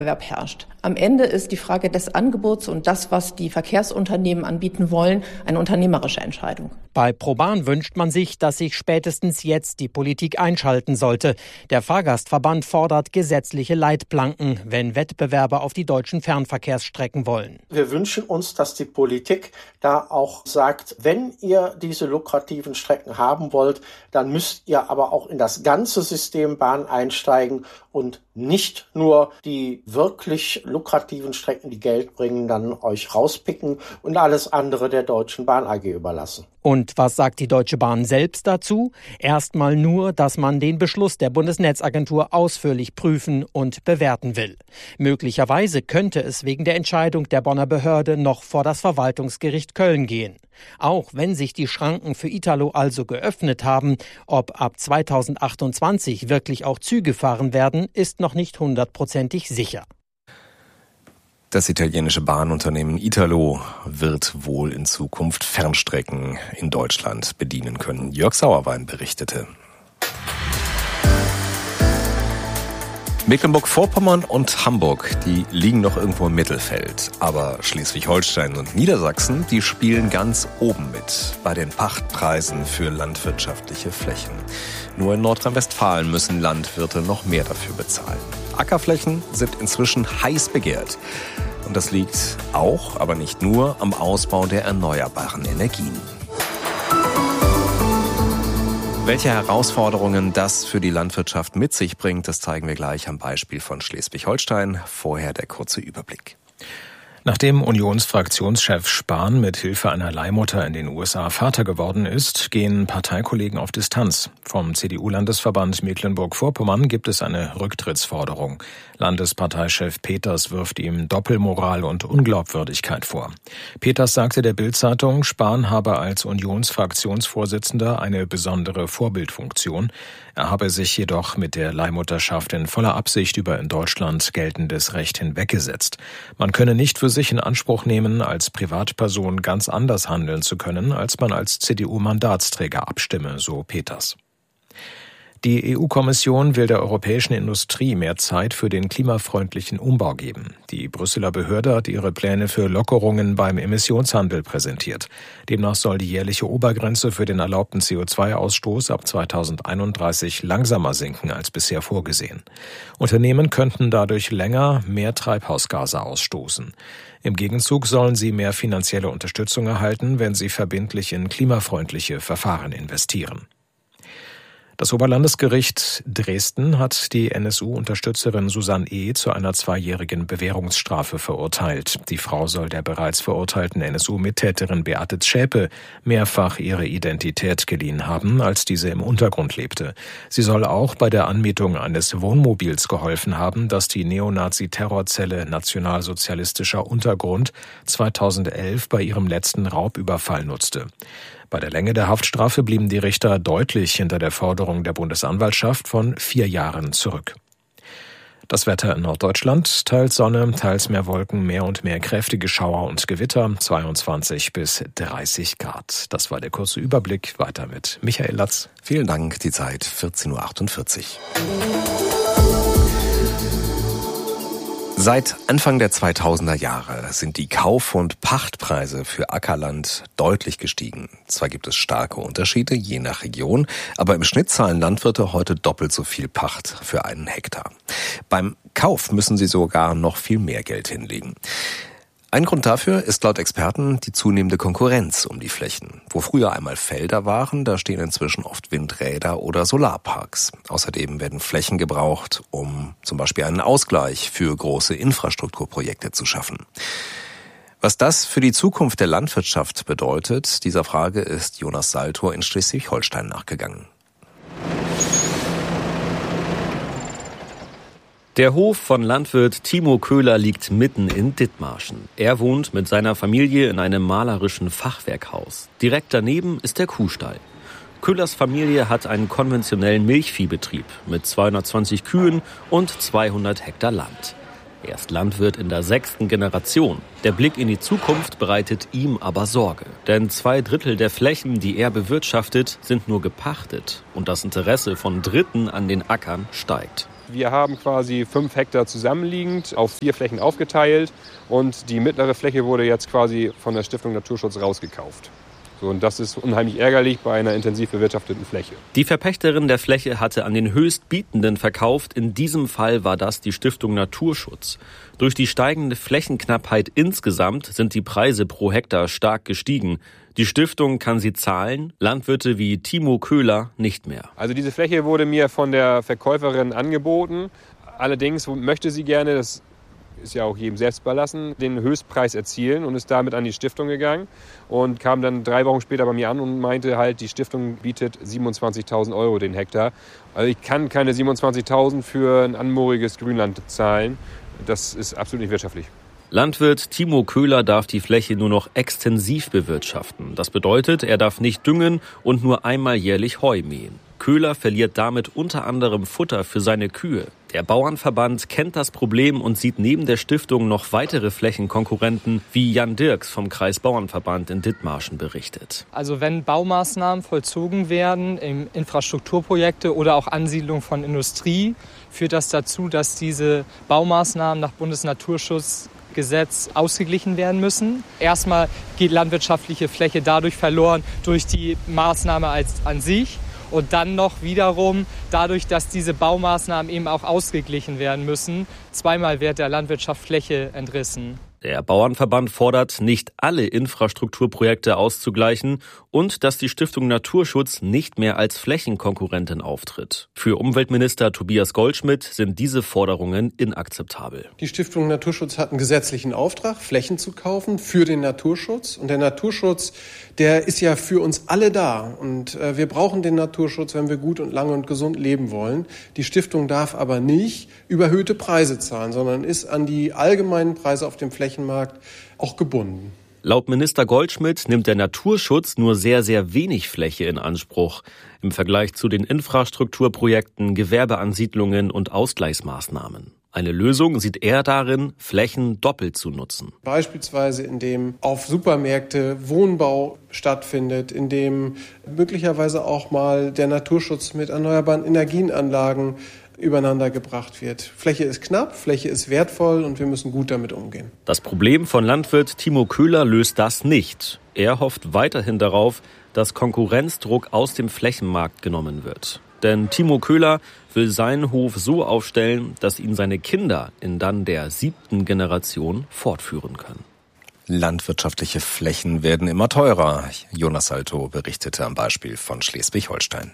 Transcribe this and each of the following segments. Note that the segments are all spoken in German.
Wettbewerb herrscht. Am Ende ist die Frage des Angebots und das, was die Verkehrsunternehmen anbieten wollen, eine unternehmerische Entscheidung. Bei ProBahn wünscht man sich, dass sich spätestens jetzt die Politik einschalten sollte. Der Fahrgastverband fordert gesetzliche Leitplanken, wenn Wettbewerber auf die deutschen Fernverkehrsstrecken wollen. Wir wünschen uns, dass die Politik da auch sagt, wenn ihr diese lukrativen Strecken haben wollt, dann müsst ihr aber auch in das ganze System Bahn einsteigen und nicht nur die wirklich lukrativen Strecken, die Geld bringen, dann euch rauspicken und alles andere der Deutschen Bahn AG überlassen. Und was sagt die Deutsche Bahn selbst dazu? Erstmal nur, dass man den Beschluss der Bundesnetzagentur ausführlich prüfen und bewerten will. Möglicherweise könnte es wegen der Entscheidung der Bonner Behörde noch vor das Verwaltungsgericht Köln gehen. Auch wenn sich die Schranken für Italo also geöffnet haben, ob ab 2028 wirklich auch Züge fahren werden, ist noch nicht 100%ig sicher. Das italienische Bahnunternehmen Italo wird wohl in Zukunft Fernstrecken in Deutschland bedienen können. Jörg Sauerwein berichtete. Mecklenburg-Vorpommern und Hamburg, die liegen noch irgendwo im Mittelfeld. Aber Schleswig-Holstein und Niedersachsen, die spielen ganz oben mit bei den Pachtpreisen für landwirtschaftliche Flächen. Nur in Nordrhein-Westfalen müssen Landwirte noch mehr dafür bezahlen. Ackerflächen sind inzwischen heiß begehrt. Und das liegt auch, aber nicht nur, am Ausbau der erneuerbaren Energien. Welche Herausforderungen das für die Landwirtschaft mit sich bringt, das zeigen wir gleich am Beispiel von Schleswig-Holstein. Vorher der kurze Überblick. Nachdem Unionsfraktionschef Spahn mit Hilfe einer Leihmutter in den USA Vater geworden ist, gehen Parteikollegen auf Distanz. Vom CDU-Landesverband Mecklenburg-Vorpommern gibt es eine Rücktrittsforderung. Landesparteichef Peters wirft ihm Doppelmoral und Unglaubwürdigkeit vor. Peters sagte der Bild-Zeitung, Spahn habe als Unionsfraktionsvorsitzender eine besondere Vorbildfunktion. Er habe sich jedoch mit der Leihmutterschaft in voller Absicht über in Deutschland geltendes Recht hinweggesetzt. Man könne nicht für sich in Anspruch nehmen, als Privatperson ganz anders handeln zu können, als man als CDU-Mandatsträger abstimme, so Peters. Die EU-Kommission will der europäischen Industrie mehr Zeit für den klimafreundlichen Umbau geben. Die Brüsseler Behörde hat ihre Pläne für Lockerungen beim Emissionshandel präsentiert. Demnach soll die jährliche Obergrenze für den erlaubten CO2-Ausstoß ab 2031 langsamer sinken als bisher vorgesehen. Unternehmen könnten dadurch länger mehr Treibhausgase ausstoßen. Im Gegenzug sollen sie mehr finanzielle Unterstützung erhalten, wenn sie verbindlich in klimafreundliche Verfahren investieren. Das Oberlandesgericht Dresden hat die NSU-Unterstützerin Susanne E. zu einer 2-jährigen Bewährungsstrafe verurteilt. Die Frau soll der bereits verurteilten NSU-Mittäterin Beate Zschäpe mehrfach ihre Identität geliehen haben, als diese im Untergrund lebte. Sie soll auch bei der Anmietung eines Wohnmobils geholfen haben, das die Neonazi-Terrorzelle Nationalsozialistischer Untergrund 2011 bei ihrem letzten Raubüberfall nutzte. Bei der Länge der Haftstrafe blieben die Richter deutlich hinter der Forderung der Bundesanwaltschaft von 4 Jahren zurück. Das Wetter in Norddeutschland, teils Sonne, teils mehr Wolken, mehr und mehr kräftige Schauer und Gewitter, 22 bis 30 Grad. Das war der kurze Überblick. Weiter mit Michael Latz. Vielen Dank, die Zeit 14.48 Uhr. Seit Anfang der 2000er Jahre sind die Kauf- und Pachtpreise für Ackerland deutlich gestiegen. Zwar gibt es starke Unterschiede je nach Region, aber im Schnitt zahlen Landwirte heute doppelt so viel Pacht für einen Hektar. Beim Kauf müssen sie sogar noch viel mehr Geld hinlegen. Ein Grund dafür ist laut Experten die zunehmende Konkurrenz um die Flächen. Wo früher einmal Felder waren, da stehen inzwischen oft Windräder oder Solarparks. Außerdem werden Flächen gebraucht, um zum Beispiel einen Ausgleich für große Infrastrukturprojekte zu schaffen. Was das für die Zukunft der Landwirtschaft bedeutet, dieser Frage ist Jonas Saltor in Schleswig-Holstein nachgegangen. Der Hof von Landwirt Timo Köhler liegt mitten in Dithmarschen. Er wohnt mit seiner Familie in einem malerischen Fachwerkhaus. Direkt daneben ist der Kuhstall. Köhlers Familie hat einen konventionellen Milchviehbetrieb mit 220 Kühen und 200 Hektar Land. Er ist Landwirt in der 6. Generation. Der Blick in die Zukunft bereitet ihm aber Sorge. Denn 2/3 der Flächen, die er bewirtschaftet, sind nur gepachtet. Und das Interesse von Dritten an den Ackern steigt. Wir haben quasi 5 Hektar zusammenliegend auf 4 Flächen aufgeteilt und die mittlere Fläche wurde jetzt quasi von der Stiftung Naturschutz rausgekauft. So, und das ist unheimlich ärgerlich bei einer intensiv bewirtschafteten Fläche. Die Verpächterin der Fläche hatte an den Höchstbietenden verkauft. In diesem Fall war das die Stiftung Naturschutz. Durch die steigende Flächenknappheit insgesamt sind die Preise pro Hektar stark gestiegen. Die Stiftung kann sie zahlen, Landwirte wie Timo Köhler nicht mehr. Also diese Fläche wurde mir von der Verkäuferin angeboten. Allerdings möchte sie gerne, das ist ja auch jedem selbst überlassen, den Höchstpreis erzielen und ist damit an die Stiftung gegangen und kam dann 3 Wochen später bei mir an und meinte halt, die Stiftung bietet 27.000 Euro den Hektar. Also ich kann keine 27.000 für ein anmooriges Grünland zahlen. Das ist absolut nicht wirtschaftlich. Landwirt Timo Köhler darf die Fläche nur noch extensiv bewirtschaften. Das bedeutet, er darf nicht düngen und nur einmal jährlich Heu mähen. Köhler verliert damit unter anderem Futter für seine Kühe. Der Bauernverband kennt das Problem und sieht neben der Stiftung noch weitere Flächenkonkurrenten, wie Jan Dirks vom Kreisbauernverband in Dithmarschen berichtet. Also wenn Baumaßnahmen vollzogen werden, Infrastrukturprojekte oder auch Ansiedlung von Industrie, führt das dazu, dass diese Baumaßnahmen nach Bundesnaturschutzgesetz ausgeglichen werden müssen. Erstmal geht landwirtschaftliche Fläche dadurch verloren durch die Maßnahme an sich. Und dann noch wiederum dadurch, dass diese Baumaßnahmen eben auch ausgeglichen werden müssen. Zweimal wird der Landwirtschaft Fläche entrissen. Der Bauernverband fordert, nicht alle Infrastrukturprojekte auszugleichen und dass die Stiftung Naturschutz nicht mehr als Flächenkonkurrentin auftritt. Für Umweltminister Tobias Goldschmidt sind diese Forderungen inakzeptabel. Die Stiftung Naturschutz hat einen gesetzlichen Auftrag, Flächen zu kaufen für den Naturschutz. Und der Naturschutz, der ist ja für uns alle da. Und wir brauchen den Naturschutz, wenn wir gut und lange und gesund leben wollen. Die Stiftung darf aber nicht überhöhte Preise zahlen, sondern ist an die allgemeinen Preise auf dem Flächenmarkt auch gebunden. Laut Minister Goldschmidt nimmt der Naturschutz nur sehr, sehr wenig Fläche in Anspruch im Vergleich zu den Infrastrukturprojekten, Gewerbeansiedlungen und Ausgleichsmaßnahmen. Eine Lösung sieht er darin, Flächen doppelt zu nutzen. Beispielsweise indem auf Supermärkte Wohnbau stattfindet, indem möglicherweise auch mal der Naturschutz mit erneuerbaren Energienanlagen übereinander gebracht wird. Fläche ist knapp, Fläche ist wertvoll und wir müssen gut damit umgehen. Das Problem von Landwirt Timo Köhler löst das nicht. Er hofft weiterhin darauf, dass Konkurrenzdruck aus dem Flächenmarkt genommen wird. Denn Timo Köhler will seinen Hof so aufstellen, dass ihn seine Kinder in dann der 7. Generation fortführen können. Landwirtschaftliche Flächen werden immer teurer. Jonas Salto berichtete am Beispiel von Schleswig-Holstein.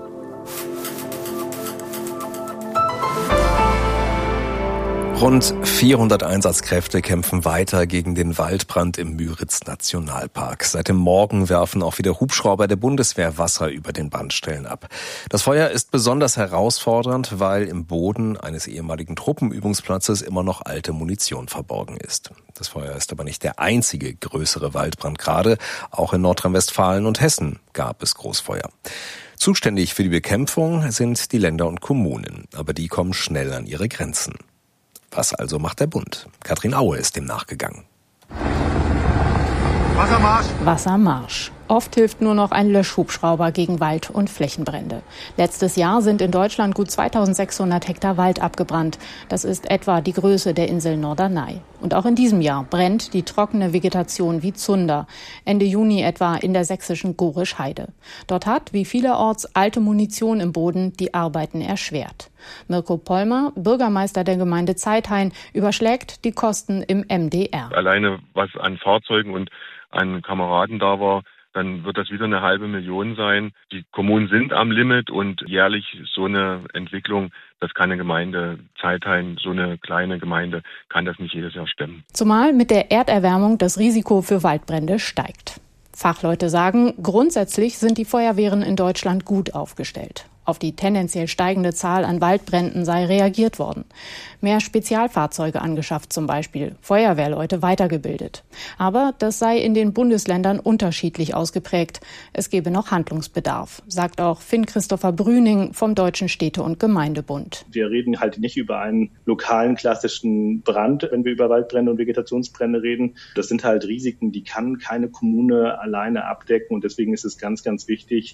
Rund 400 Einsatzkräfte kämpfen weiter gegen den Waldbrand im Müritz-Nationalpark. Seit dem Morgen werfen auch wieder Hubschrauber der Bundeswehr Wasser über den Brandstellen ab. Das Feuer ist besonders herausfordernd, weil im Boden eines ehemaligen Truppenübungsplatzes immer noch alte Munition verborgen ist. Das Feuer ist aber nicht der einzige größere Waldbrand gerade. Auch in Nordrhein-Westfalen und Hessen gab es Großfeuer. Zuständig für die Bekämpfung sind die Länder und Kommunen, aber die kommen schnell an ihre Grenzen. Was also macht der Bund? Katrin Aue ist dem nachgegangen. Wassermarsch! Wassermarsch. Oft hilft nur noch ein Löschhubschrauber gegen Wald- und Flächenbrände. Letztes Jahr sind in Deutschland gut 2600 Hektar Wald abgebrannt. Das ist etwa die Größe der Insel Norderney. Und auch in diesem Jahr brennt die trockene Vegetation wie Zunder. Ende Juni etwa in der sächsischen Gorisch-Heide. Dort hat, wie vielerorts, alte Munition im Boden die Arbeiten erschwert. Mirko Pollmer, Bürgermeister der Gemeinde Zeithain, überschlägt die Kosten im MDR. Alleine was an Fahrzeugen und an Kameraden da war, dann wird das wieder 500.000 sein. Die Kommunen sind am Limit und jährlich so eine Entwicklung, das kann eine Gemeinde, Zeithain, so eine kleine Gemeinde, kann das nicht jedes Jahr stemmen. Zumal mit der Erderwärmung das Risiko für Waldbrände steigt. Fachleute sagen, grundsätzlich sind die Feuerwehren in Deutschland gut aufgestellt. Auf die tendenziell steigende Zahl an Waldbränden sei reagiert worden. Mehr Spezialfahrzeuge angeschafft zum Beispiel, Feuerwehrleute weitergebildet. Aber das sei in den Bundesländern unterschiedlich ausgeprägt. Es gebe noch Handlungsbedarf, sagt auch Finn-Christopher Brüning vom Deutschen Städte- und Gemeindebund. Wir reden halt nicht über einen lokalen klassischen Brand, wenn wir über Waldbrände und Vegetationsbrände reden. Das sind halt Risiken, die kann keine Kommune alleine abdecken. Und deswegen ist es ganz, ganz wichtig,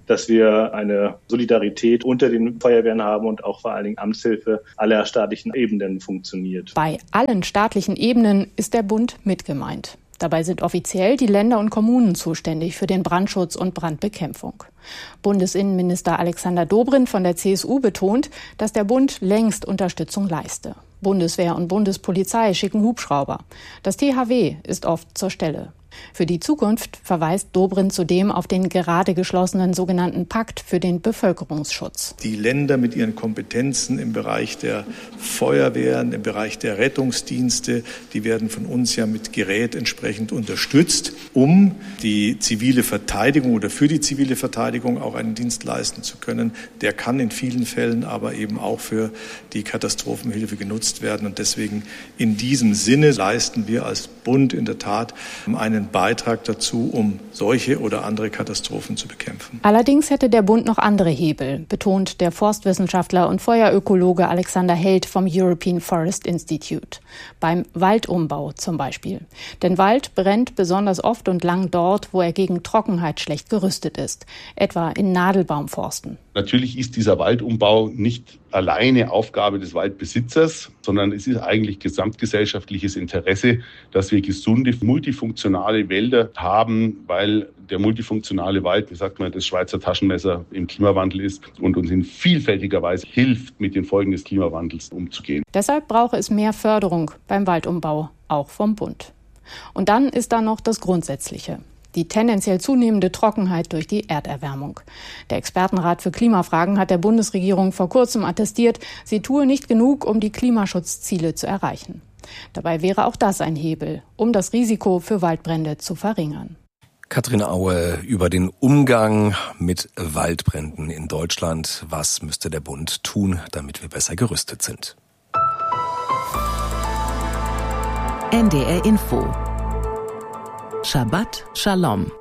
dass wir eine Solidarität unter den Feuerwehren haben und auch vor allen Dingen Amtshilfe aller staatlichen Ebenen funktioniert. Bei allen staatlichen Ebenen ist der Bund mit gemeint. Dabei sind offiziell die Länder und Kommunen zuständig für den Brandschutz und Brandbekämpfung. Bundesinnenminister Alexander Dobrindt von der CSU betont, dass der Bund längst Unterstützung leiste. Bundeswehr und Bundespolizei schicken Hubschrauber. Das THW ist oft zur Stelle. Für die Zukunft verweist Dobrindt zudem auf den gerade geschlossenen sogenannten Pakt für den Bevölkerungsschutz. Die Länder mit ihren Kompetenzen im Bereich der Feuerwehren, im Bereich der Rettungsdienste, die werden von uns ja mit Gerät entsprechend unterstützt, um die zivile Verteidigung oder für die zivile Verteidigung auch einen Dienst leisten zu können. Der kann in vielen Fällen aber eben auch für die Katastrophenhilfe genutzt werden. Und deswegen in diesem Sinne leisten wir als Bund in der Tat einen Beitrag dazu, um solche oder andere Katastrophen zu bekämpfen. Allerdings hätte der Bund noch andere Hebel, betont der Forstwissenschaftler und Feuerökologe Alexander Held vom European Forest Institute. Beim Waldumbau zum Beispiel. Denn Wald brennt besonders oft und lang dort, wo er gegen Trockenheit schlecht gerüstet ist, etwa in Nadelbaumforsten. Natürlich ist dieser Waldumbau nicht alleine Aufgabe des Waldbesitzers, sondern es ist eigentlich gesamtgesellschaftliches Interesse, dass wir gesunde, multifunktionale Wälder haben, weil der multifunktionale Wald, wie sagt man, das Schweizer Taschenmesser im Klimawandel ist und uns in vielfältiger Weise hilft, mit den Folgen des Klimawandels umzugehen. Deshalb brauche es mehr Förderung beim Waldumbau, auch vom Bund. Und dann ist da noch das Grundsätzliche. Die tendenziell zunehmende Trockenheit durch die Erderwärmung. Der Expertenrat für Klimafragen hat der Bundesregierung vor kurzem attestiert, sie tue nicht genug, um die Klimaschutzziele zu erreichen. Dabei wäre auch das ein Hebel, um das Risiko für Waldbrände zu verringern. Katrin Aue über den Umgang mit Waldbränden in Deutschland. Was müsste der Bund tun, damit wir besser gerüstet sind? NDR Info. Shabbat Shalom.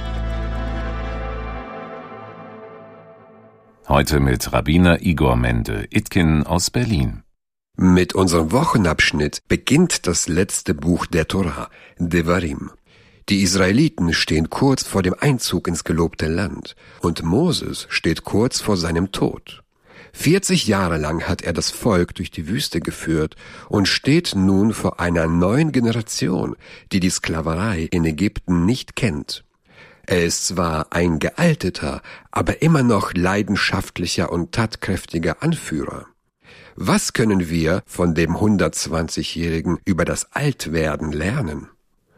Heute mit Rabbiner Igor Mende-Itkin aus Berlin. Mit unserem Wochenabschnitt beginnt das letzte Buch der Tora, Devarim. Die Israeliten stehen kurz vor dem Einzug ins gelobte Land und Moses steht kurz vor seinem Tod. 40 Jahre lang hat er das Volk durch die Wüste geführt und steht nun vor einer neuen Generation, die die Sklaverei in Ägypten nicht kennt. Er ist zwar ein gealteter, aber immer noch leidenschaftlicher und tatkräftiger Anführer. Was können wir von dem 120-Jährigen über das Altwerden lernen?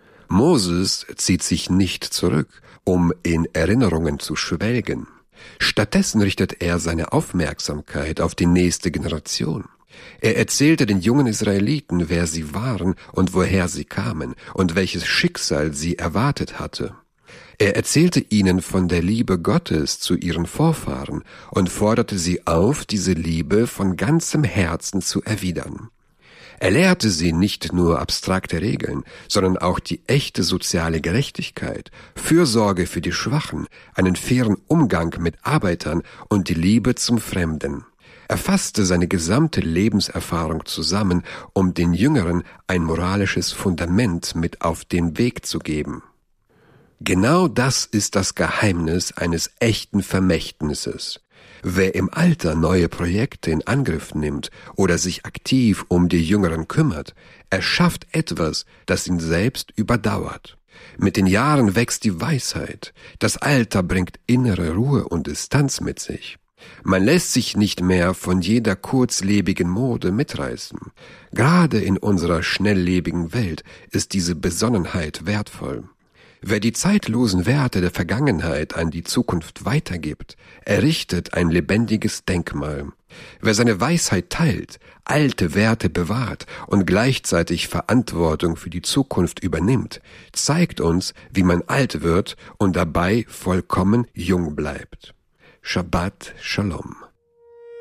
Moses zieht sich nicht zurück, um in Erinnerungen zu schwelgen. Stattdessen richtet er seine Aufmerksamkeit auf die nächste Generation. Er erzählte den jungen Israeliten, wer sie waren und woher sie kamen und welches Schicksal sie erwartet hatte. Er erzählte ihnen von der Liebe Gottes zu ihren Vorfahren und forderte sie auf, diese Liebe von ganzem Herzen zu erwidern. Er lehrte sie nicht nur abstrakte Regeln, sondern auch die echte soziale Gerechtigkeit, Fürsorge für die Schwachen, einen fairen Umgang mit Arbeitern und die Liebe zum Fremden. Er fasste seine gesamte Lebenserfahrung zusammen, um den Jüngeren ein moralisches Fundament mit auf den Weg zu geben. Genau das ist das Geheimnis eines echten Vermächtnisses. Wer im Alter neue Projekte in Angriff nimmt oder sich aktiv um die Jüngeren kümmert, erschafft etwas, das ihn selbst überdauert. Mit den Jahren wächst die Weisheit. Das Alter bringt innere Ruhe und Distanz mit sich. Man lässt sich nicht mehr von jeder kurzlebigen Mode mitreißen. Gerade in unserer schnelllebigen Welt ist diese Besonnenheit wertvoll. Wer die zeitlosen Werte der Vergangenheit an die Zukunft weitergibt, errichtet ein lebendiges Denkmal. Wer seine Weisheit teilt, alte Werte bewahrt und gleichzeitig Verantwortung für die Zukunft übernimmt, zeigt uns, wie man alt wird und dabei vollkommen jung bleibt. Shabbat Shalom.